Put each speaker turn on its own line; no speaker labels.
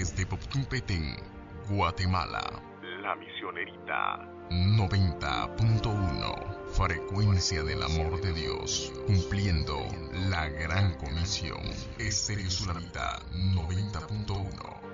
desde Poptún Petén, Guatemala. La Misionerita 90.1, frecuencia del amor de Dios, cumpliendo la gran comisión. Estéreo Sulamita 90.1.